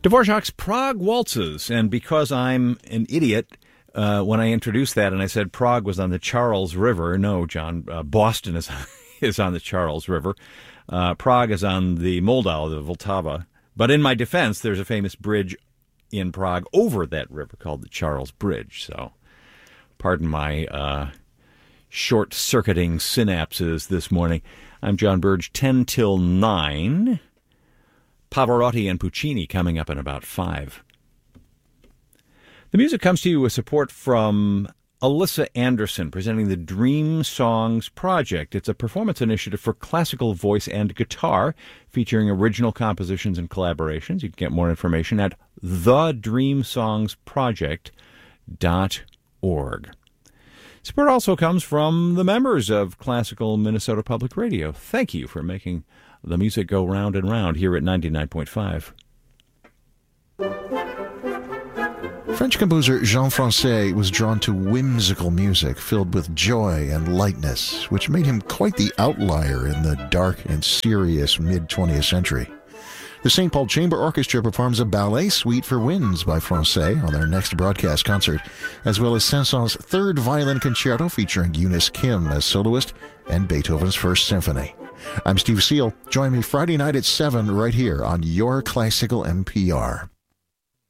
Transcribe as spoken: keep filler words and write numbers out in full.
Dvorak's Prague Waltzes, and because I'm an idiot, uh, when I introduced that and I said Prague was on the Charles River, no, John, uh, Boston is, is on the Charles River. Uh, Prague is on the Moldau, the Vltava. But in my defense, there's a famous bridge in Prague over that river called the Charles Bridge. So pardon my uh, short-circuiting synapses this morning. I'm John Burge, ten till nine. Pavarotti and Puccini coming up in about five. The music comes to you with support from Alyssa Anderson, presenting the Dream Songs Project. It's a performance initiative for classical voice and guitar, featuring original compositions and collaborations. You can get more information at the dream songs project dot org. Support also comes from the members of Classical Minnesota Public Radio. Thank you for making the music go round and round here at ninety-nine point five. French composer Jean Francais was drawn to whimsical music filled with joy and lightness, which made him quite the outlier in the dark and serious mid-twentieth century. The Saint Paul Chamber Orchestra performs a ballet suite for winds by Francais on their next broadcast concert, as well as Saint-Saëns' third violin concerto featuring Eunice Kim as soloist and Beethoven's First Symphony. I'm Steve Seal. Join me Friday night at seven right here on Your Classical N P R.